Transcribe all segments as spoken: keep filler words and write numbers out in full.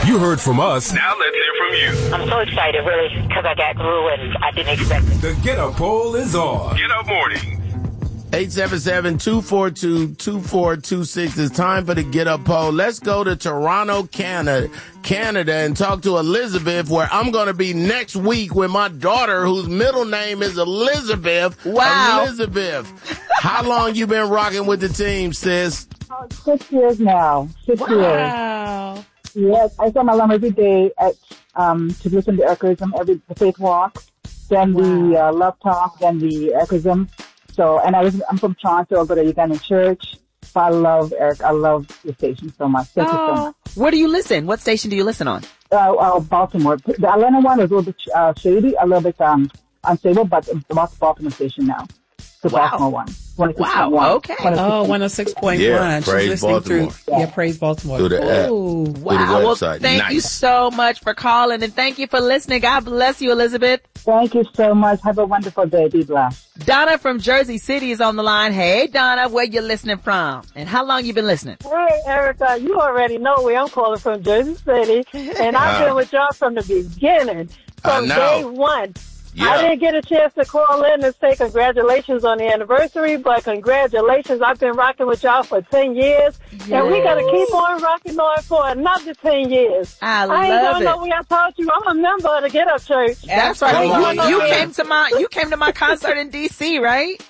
You heard from us. Now let's hear from you. I'm so excited, really, because I got Gru and I didn't expect it. The Get Up poll is on. Get Up Morning. eight seven seven, two four two, two four two six. It's time for the Get Up poll. Let's go to Toronto, Canada, Canada, and talk to Elizabeth, where I'm going to be next week with my daughter, whose middle name is Elizabeth. Wow. Elizabeth, how long you been rocking with the team, sis? Oh, six years now. Six Wow. years. Yes, I send my alarm every day at um to listen to Echoism, every the faith walk, then the uh, love talk, then the Echoism. So, and I was, I'm from Toronto. I go to Uganda Church. So I love Eric. I love the station so much. Thank you so much. Where do you listen? What station do you listen on? Uh, uh, Baltimore. The Atlanta one is a little bit uh, shady, a little bit um unstable, but it's the Baltimore station now. The Wow. Baltimore one. Wow, okay. Oh, one oh six point one. Yeah, She's praise listening Baltimore. through, yeah, Praise Baltimore. Through the app. Ooh, Through the wow. Well, website. thank Nice. you so much for calling, and thank you for listening. God bless you, Elizabeth. Thank you so much. Have a wonderful day. Be blessed. Donna from Jersey City is on the line. Hey, Donna, where you listening from? And how long you been listening? Hey, Erica, you already know where I'm calling from, Jersey City, and I've been with y'all from the beginning, I from know. day one. Yeah. I didn't get a chance to call in and say congratulations on the anniversary, but congratulations. I've been rocking with y'all for ten years, and we got to keep on rocking on for another ten years. I I ain't love gonna it. know when I told you I'm a member of the Get Up Church. That's right. Come on, You, you man. came to my you came to my concert in D C, right?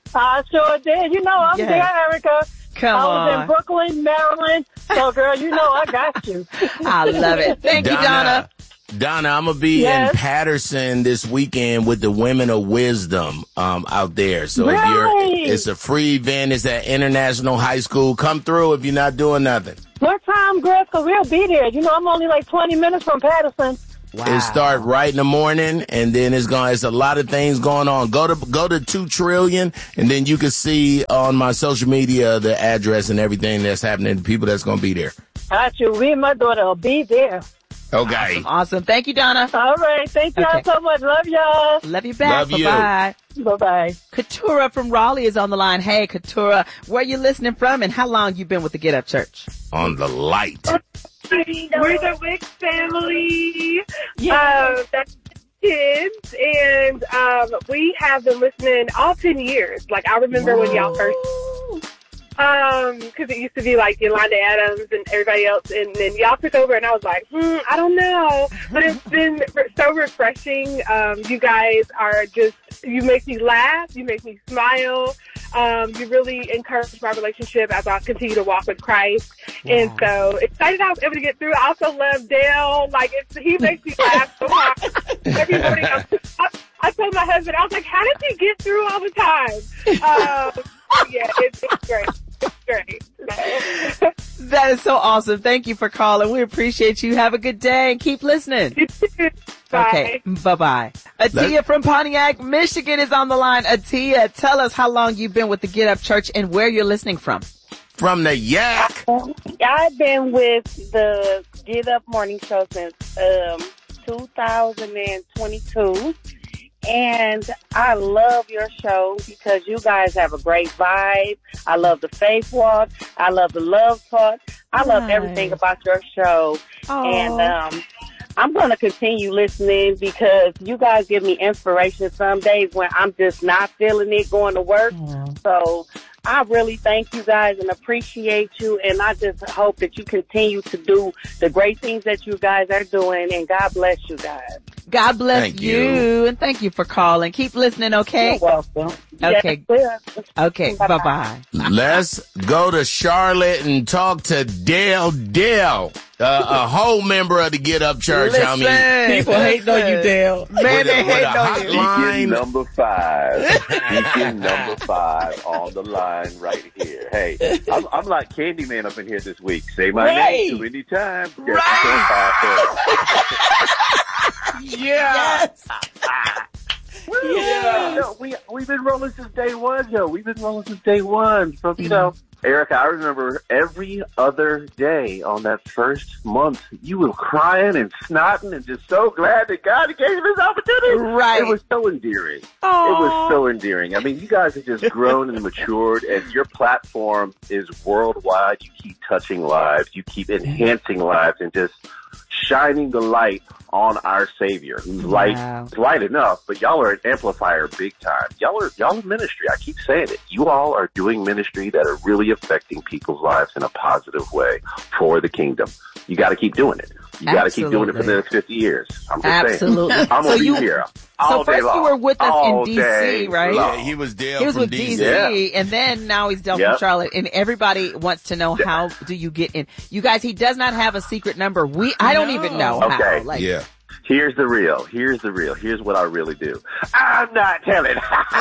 I sure did. You know I'm Yes. there, Erica. Come I was on. in Brooklyn, Maryland. So, girl, you know I got you. I love it. Thank you, Donna. Donna, I'm gonna be Yes. in Patterson this weekend with the Women of Wisdom um out there. So if Really? you're, it's a free event. It's at International High School. Come through if you're not doing nothing. What time, girl? Because we'll be there. You know, I'm only like twenty minutes from Patterson. It start right in the morning, and then it's going. It's a lot of things going on. Go to go to two trillion, and then you can see on my social media the address and everything that's happening. The people that's going to be there. Got you. Me and my daughter will be there. Okay. Awesome, awesome. Thank you, Donna. All right. Thank y'all Okay. so much. Love y'all. Love you back. Love you. Bye-bye. Bye-bye. Katura from Raleigh is on the line. Hey, Katura, where you listening from, and how long you been with the Get Up Church? On the light. We're the Wick family. Um, that's kids, and um, we have been listening all ten years. Like, I remember when y'all first, um, because it used to be like Yolanda Adams and everybody else, and then y'all took over, and I was like, hmm, I don't know. But it's been so refreshing. Um, you guys are just, you make me laugh, you make me smile. Um, you really encourage my relationship as I continue to walk with Christ. And so excited I was able to get through. I also love Dale. Like, it's, he makes me laugh so hard. Every morning, I, I, I told my husband, I was like, how does he get through all the time? Um, yeah, it's, it's great. It's great. That is so awesome. Thank you for calling. We appreciate you. Have a good day and keep listening. Bye. Okay, bye-bye. Atia from Pontiac, Michigan is on the line. Atia, tell us how long you've been with the Get Up Church and where you're listening from. From the Yak. I've been with the Get Up Morning Show since um, two thousand twenty-two. And I love your show because you guys have a great vibe. I love the faith walk. I love the love talk. I love Nice. everything about your show. Aw. And um, I'm going to continue listening because you guys give me inspiration some days when I'm just not feeling it going to work. So I really thank you guys and appreciate you. And I just hope that you continue to do the great things that you guys are doing. And God bless you guys. God bless Thank you. you. and thank you for calling. Keep listening, okay? You're welcome. Okay. Yes, Okay, bye-bye. Let's go to Charlotte and talk to Dale Dale, uh, a whole member of the Get Up Church. I mean, Listen, People hating on you, Dale. Man, with they a, with hate a on you. Deacon hotline. number five. Deacon number five on the line right here. Hey, I'm, I'm like Candyman up in here this week. Say my Right. name too many times. Yeah. Yeah. No, we, we've been rolling since day one, yo. We've been rolling since day one. From, you know, Erica, I remember every other day on that first month, you were crying and snotting and just so glad that God gave you this opportunity. Right. It was so endearing. Aw. It was so endearing. I mean, you guys have just grown and matured, and your platform is worldwide. You keep touching lives. You keep enhancing lives and just shining the light on our Savior, who's light, Wow. light enough, but y'all are an amplifier big time. Y'all are, y'all are ministry. I keep saying it. You all are doing ministry that are really affecting people's lives in a positive way for the kingdom. You got to keep doing it. You got to keep doing it for the next fifty years. I'm just Absolutely. saying. I'm So going to you- be here So all day first long. you were with us all in D C, day right? long. Yeah, he was Dale He was from with D D C. C, Yeah. and then now he's Del Yep. from Charlotte, and everybody wants to know how do you get in. You guys, he does not have a secret number. We, I don't even know Okay. how. Like, Yeah. Here's the real. Here's the real. Here's what I really do. I'm not telling.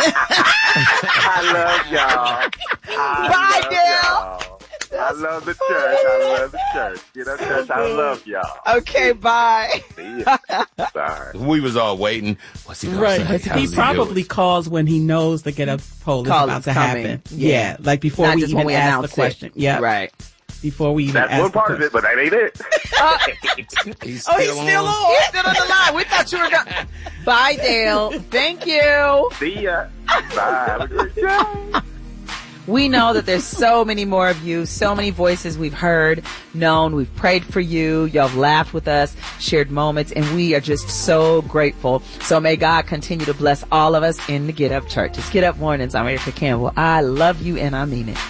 I love y'all. I Bye, love Dale. y'all. I love the church. I love the church. You know, church, I love y'all. Okay, bye. See ya. Sorry. We was all waiting. What's he gonna Right. say? 'Cause How's he do probably it? calls when he knows the get up poll is Call about is to coming. happen. Yeah. Yeah. Like before Not we just even when we ask the announce it. question. Yeah. Right. Before we even That's ask one the part of question. it, but that ain't it. He's Oh, he's still on. He's still on the line. We thought you were going. Bye, Dale. Thank you. See ya. Bye. Have a great day. We know that there's so many more of you, so many voices we've heard, known, we've prayed for you, y'all have laughed with us, shared moments, and we are just so grateful. So may God continue to bless all of us in the Get Up Church. It's Get Up Mornings. I'm Erica Campbell. I love you and I mean it.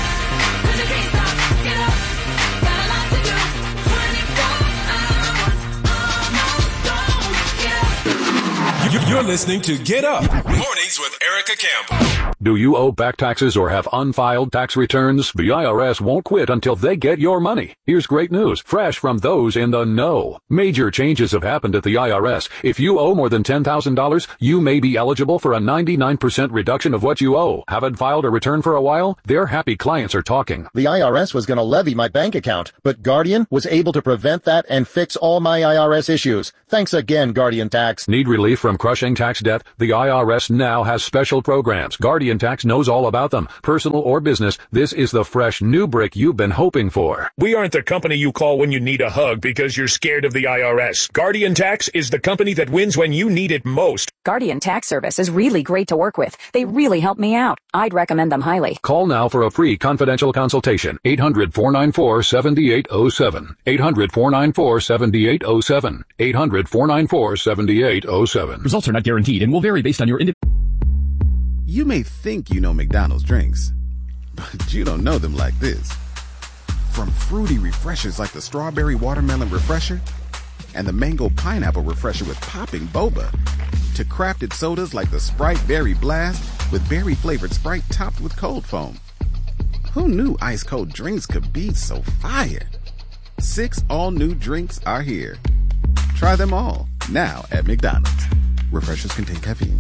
You're listening to Get Up Mornings with Erica Campbell. Do you owe back taxes or have unfiled tax returns? The I R S won't quit until they get your money. Here's great news, fresh from those in the know. Major changes have happened at the I R S. If you owe more than ten thousand dollars, you may be eligible for a ninety-nine percent reduction of what you owe. Haven't filed a return for a while? Their happy clients are talking. The I R S was going to levy my bank account, but Guardian was able to prevent that and fix all my I R S issues. Thanks again, Guardian Tax. Need relief from crushing tax debt? The I R S now has special programs. Guardian Tax knows all about them. Personal or business, this is the fresh new brick you've been hoping for. We aren't the company you call when you need a hug because you're scared of the I R S. Guardian Tax is the company that wins when you need it most. Guardian Tax Service is really great to work with. They really help me out. I'd recommend them highly. Call now for a free confidential consultation. eight hundred, four nine four, seven eight zero seven. eight hundred, four nine four, seven eight zero seven. eight hundred, four nine four, seven eight zero seven. Results are not guaranteed and will vary based on your individual. You may think you know McDonald's drinks, but you don't know them like this. From fruity refreshers like the strawberry watermelon refresher and the mango pineapple refresher with popping boba, to crafted sodas like the Sprite Berry Blast with berry flavored Sprite topped with cold foam. Who knew ice cold drinks could be so fire? Six all new drinks are here. Try them all now at McDonald's. Refreshers contain caffeine.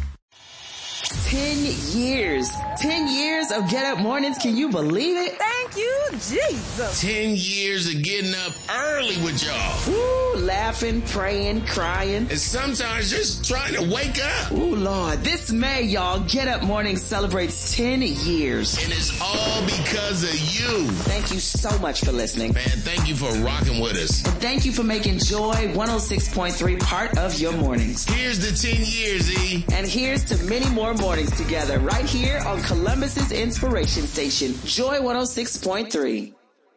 Ten years. Ten years of Get Up Mornings. Can you believe it? Thank you, Jesus. Ten years of getting up early with y'all. Ooh, laughing, praying, crying. And sometimes just trying to wake up. Ooh, Lord. This May, y'all, Get Up Mornings celebrates ten years. And it's all because of you. Thank you so much for listening. Man, thank you for rocking with us. And thank you for making Joy one oh six point three part of your mornings. Here's the ten years, E. And here's to many more mornings together right here on Columbus's inspiration station, Joy one oh six point three.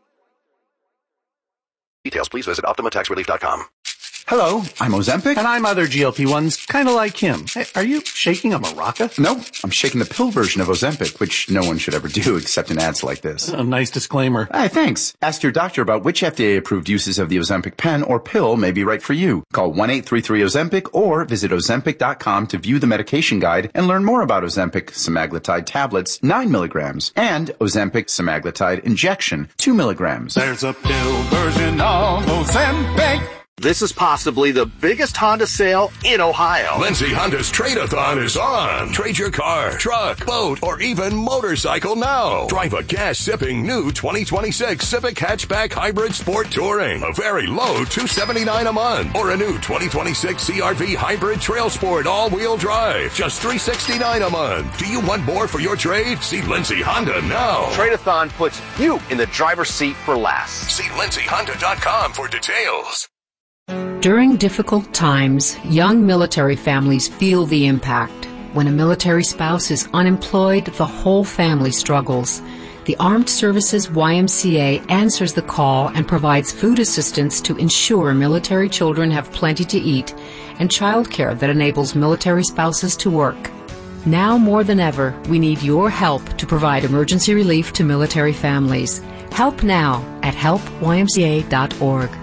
Details, please visit Optima Tax Relief dot com. Hello, I'm Ozempic, and I'm other G L P ones, kind of like him. Hey, are you shaking a maraca? No, I'm shaking the pill version of Ozempic, which no one should ever do except in ads like this. A nice disclaimer. Hey, thanks. Ask your doctor about which F D A-approved uses of the Ozempic pen or pill may be right for you. Call one eight three three Ozempic or visit Ozempic dot com to view the medication guide and learn more about Ozempic semaglutide tablets, nine milligrams, and Ozempic semaglutide injection, two milligrams. There's a pill version of Ozempic. This is possibly the biggest Honda sale in Ohio. Lindsay Honda's Trade-A-Thon is on. Trade your car, truck, boat, or even motorcycle now. Drive a gas-sipping new twenty twenty-six Civic Hatchback Hybrid Sport Touring. A very low two hundred seventy-nine dollars a month. Or a new twenty twenty-six C R V Hybrid Trail Sport all-wheel drive. Just three hundred sixty-nine dollars a month. Do you want more for your trade? See Lindsay Honda now. Trade-A-Thon puts you in the driver's seat for less. See Lindsay Honda dot com for details. During difficult times, young military families feel the impact. When a military spouse is unemployed, the whole family struggles. The Armed Services Y M C A answers the call and provides food assistance to ensure military children have plenty to eat and childcare that enables military spouses to work. Now more than ever, we need your help to provide emergency relief to military families. Help now at help y m c a dot org.